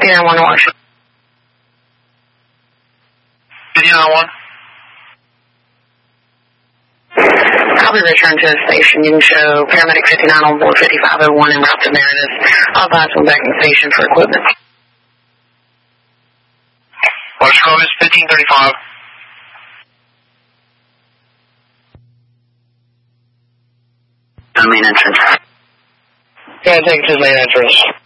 59-1 Watch. 59-1. I'll be returned to the station. You can show paramedic 59 on board 5501 en route to Meredith. I'll advise them back in the station for equipment. Watch call is 1535. Main entrance. Yeah, take it to the main entrance.